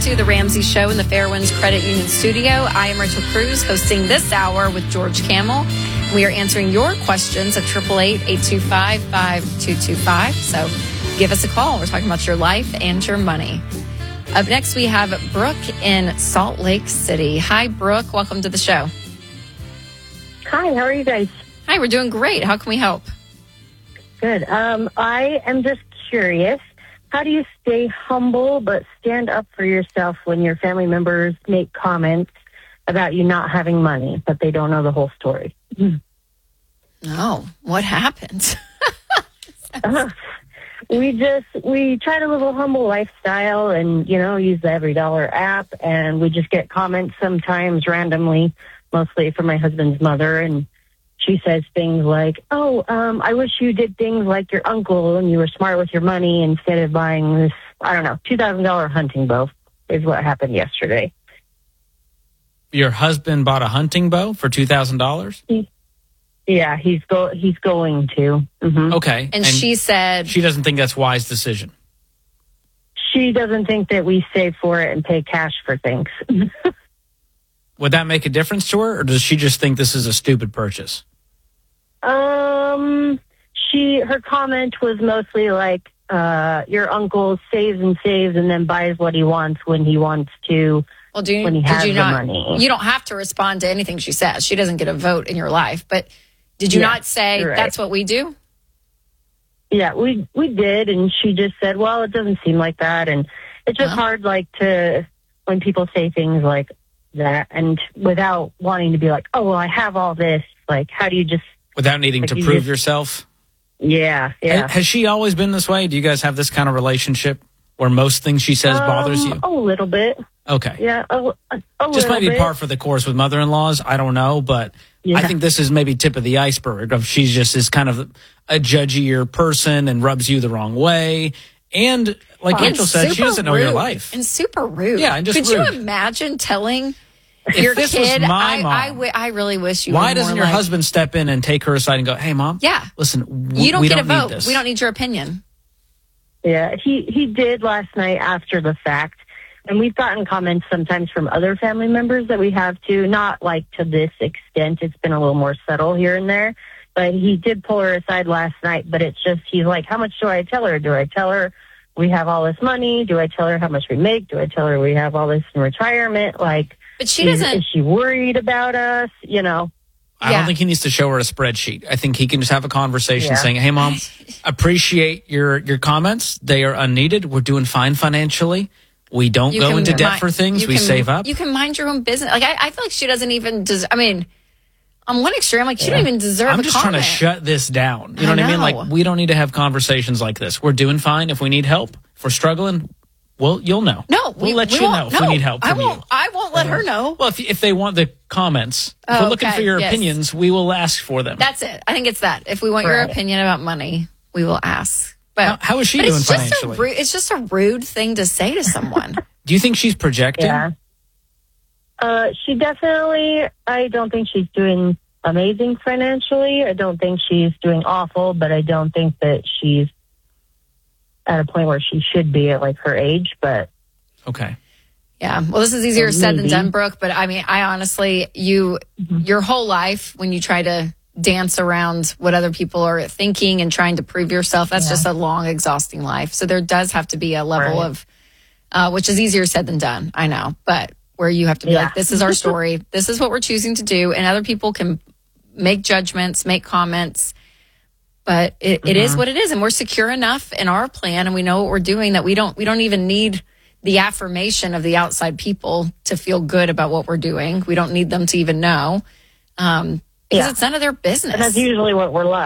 To the Ramsey Show in the Fairwinds Credit Union studio. I am Rachel Cruz hosting this hour with George Camel. We are answering your questions at 888-825-5225. So give us a call. We're talking about your life and your money. Up next, we have Brooke in Salt Lake City. Hi, Brooke. Welcome to the show. Hi, how are you guys? Hi, we're doing great. How can we help? Good. I am just curious. How do you stay humble but stand up for yourself when your family members make comments about you not having money, but they don't know the whole story? Oh, what happened? We try to live a humble lifestyle and, use the EveryDollar app, and we just get comments sometimes randomly, mostly from my husband's mother, and she says things like, I wish you did things like your uncle and you were smart with your money instead of buying this, $2,000 hunting bow is what happened yesterday. Your husband bought a hunting bow for $2,000? Yeah, he's going to. Mm-hmm. Okay. And she said... She doesn't think that's a wise decision. She doesn't think that we save for it and pay cash for things. Would that make a difference to her, or does she just think this is a stupid purchase? Her comment was mostly like, your uncle saves and then buys what he wants when he wants to. Well, when he has the money. You don't have to respond to anything she says. She doesn't get a vote in your life. But did you not say that's what we do? Yeah, we did, and she just said, well, it doesn't seem like that, and it's just hard, when people say things like that, and without wanting to be like, oh, well, I have all this. Like, how do you just... Without needing to prove yourself? Yeah. Has she always been this way? Do you guys have this kind of relationship where most things she says bothers you? A little bit. Okay. Yeah, a just might be bit. par for the course with mother-in-laws. I don't know, but I think this is maybe tip of the iceberg of she just is kind of a judgier person and rubs you the wrong way. And like Rachel said, she doesn't know your life. And super rude. Yeah, and just Could rude. you imagine telling your kid, was my mom, I really wish you why doesn't your husband step in and take her aside and go, hey, Mom, listen, you don't we get don't a vote. Need this. We don't need your opinion. Yeah, he did last night after the fact. And we've gotten comments sometimes from other family members that we have too, not like to this extent. It's been a little more subtle here and there. But he did pull her aside last night. But it's just, he's like, how much do I tell her? Do I tell her we have all this money? Do I tell her how much we make? Do I tell her we have all this in retirement? Like, but she doesn't. Is she worried about us? I don't think he needs to show her a spreadsheet. I think he can just have a conversation saying, hey, Mom, appreciate your comments. They are unneeded. We're doing fine financially. We don't go into debt for things. We save up. You can mind your own business. Like, I feel like she doesn't even on one extreme, like, she don't even deserve a comment. I'm just trying to shut this down. You know what I mean? Like, we don't need to have conversations like this. We're doing fine. If we need help, if we're struggling, well, you'll know. No, we'll let you know if we need help from you. I won't let her know. Well, if they want the comments, if we're looking for your opinions, we will ask for them. That's it. I think it's that. If we want your opinion about money, we will ask. But how is she doing financially? It's just a rude thing to say to someone. Do you think she's projecting? Yeah. She definitely, I don't think she's doing amazing financially. I don't think she's doing awful, but I don't think that she's at a point where she should be at like her age, but. Okay. Yeah. Well, this is easier said than done, Brooke, but I honestly, your whole life when you try to dance around what other people are thinking and trying to prove yourself, that's just a long, exhausting life. So there does have to be a level of, which is easier said than done, I know, but where you have to be like, this is our story. This is what we're choosing to do. And other people can make judgments, make comments, but it is what it is. And we're secure enough in our plan and we know what we're doing that we don't even need the affirmation of the outside people to feel good about what we're doing. We don't need them to even know. Because it's none of their business. And that's usually what we're like.